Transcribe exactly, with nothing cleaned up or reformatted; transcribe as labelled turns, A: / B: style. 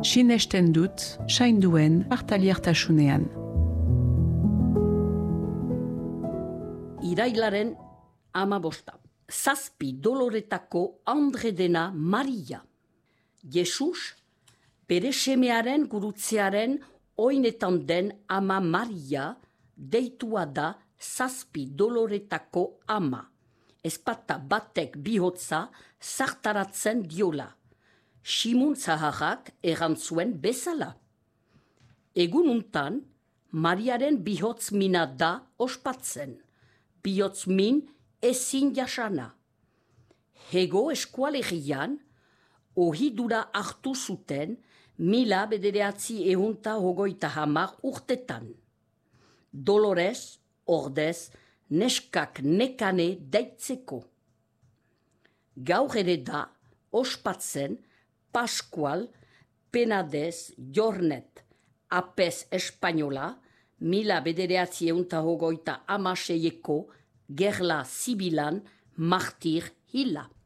A: sinesten dut, sainduen partaliertasunean.
B: Irailaren amabosta. Zazpi doloretako Andre dena Maria. Jesus, bere semearen gurutzearen oinetan den ama Maria, deitua da zazpi doloretako ama. Ezpata batek bihotza zartaratzen diola. Simun zaharrak erantzuen bezala. Egun untan, Mariaren bihotz mina da ospatzen. Bihotz min ezin jasana. Hego eskualegian, ohidura hartu zuten mila bederatzi ehunta hogeita hamar urtetan. Dolores, ordez, neskak nekane deitzeko. Gaur ere da ospatzen Pascual Penades Jornet apez espainola mila bederatzi ehunta hogeita hamaseieko gerla zibilan martir hila.